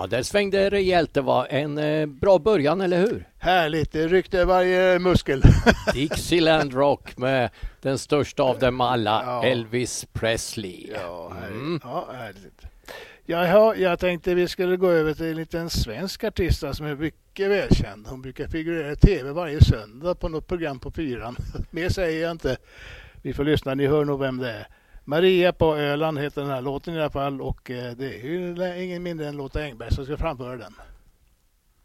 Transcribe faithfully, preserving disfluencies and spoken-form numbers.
Ja, det svängde rejält. Det var en eh, bra början, eller hur? Härligt, det ryckte varje muskel. Dixieland Rock med den största av dem alla, Ja. Elvis Presley. Ja, härligt. Mm. Ja, härligt. Jaha, jag tänkte vi skulle gå över till en liten svensk artist som är mycket välkänd. Hon brukar figurera i tv varje söndag på något program på fyran. Mer säger jag inte. Vi får lyssna, ni hör nog vem det är. Maria på Öland heter den här låten i alla fall, och det är ju ingen mindre än Lotta Engberg som ska framföra den.